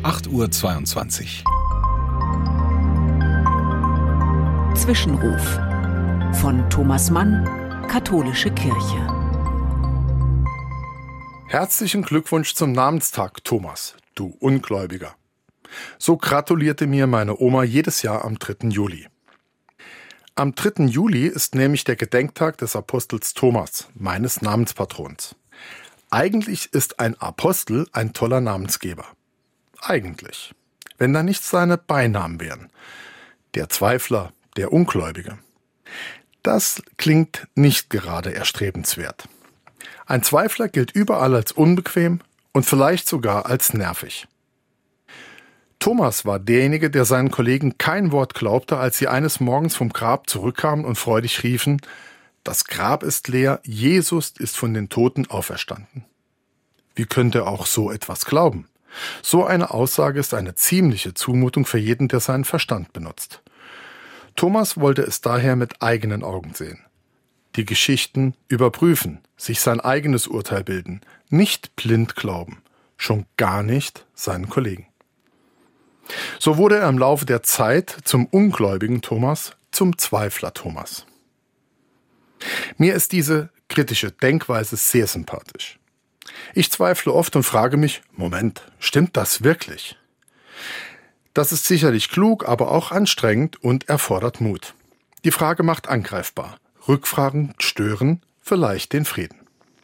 8:22 Uhr. Zwischenruf von Thomas Mann, Katholische Kirche. Herzlichen Glückwunsch zum Namenstag, Thomas, du Ungläubiger. So gratulierte mir meine Oma jedes Jahr am 3. Juli. Am 3. Juli ist nämlich der Gedenktag des Apostels Thomas, meines Namenspatrons. Eigentlich ist ein Apostel ein toller Namensgeber. Eigentlich. Wenn da nicht seine Beinamen wären. Der Zweifler, der Ungläubige. Das klingt nicht gerade erstrebenswert. Ein Zweifler gilt überall als unbequem und vielleicht sogar als nervig. Thomas war derjenige, der seinen Kollegen kein Wort glaubte, als sie eines Morgens vom Grab zurückkamen und freudig riefen: Das Grab ist leer, Jesus ist von den Toten auferstanden. Wie könnte er auch so etwas glauben? So eine Aussage ist eine ziemliche Zumutung für jeden, der seinen Verstand benutzt. Thomas wollte es daher mit eigenen Augen sehen. Die Geschichten überprüfen, sich sein eigenes Urteil bilden, nicht blind glauben, schon gar nicht seinen Kollegen. So wurde er im Laufe der Zeit zum ungläubigen Thomas, zum Zweifler Thomas. Mir ist diese kritische Denkweise sehr sympathisch. Ich zweifle oft und frage mich: Moment, stimmt das wirklich? Das ist sicherlich klug, aber auch anstrengend und erfordert Mut. Die Frage macht angreifbar. Rückfragen stören vielleicht den Frieden.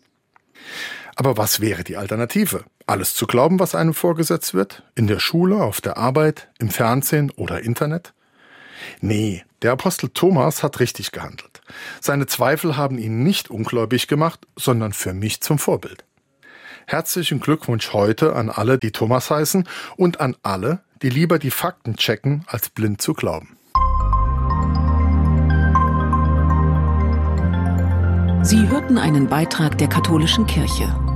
Aber was wäre die Alternative? Alles zu glauben, was einem vorgesetzt wird? In der Schule, auf der Arbeit, im Fernsehen oder Internet? Nee, der Apostel Thomas hat richtig gehandelt. Seine Zweifel haben ihn nicht ungläubig gemacht, sondern für mich zum Vorbild. Herzlichen Glückwunsch heute an alle, die Thomas heißen, und an alle, die lieber die Fakten checken, als blind zu glauben. Sie hörten einen Beitrag der Katholischen Kirche.